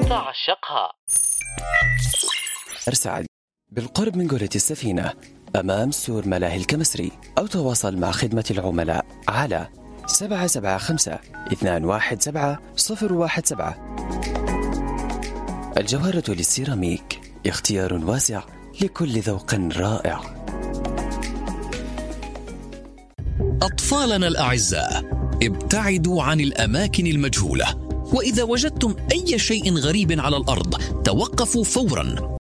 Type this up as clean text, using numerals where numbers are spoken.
تعشقها. أرسعد بالقرب من قرية السفينة أمام سور ملاهي الكمسري، أو تواصل مع خدمة العملاء على 775-217-017. الجوهرة للسيراميك اختيار واسع لكل ذوق رائع. أطفالنا الأعزاء، ابتعدوا عن الأماكن المجهولة، وإذا وجدتم أي شيء غريب على الأرض توقفوا فوراً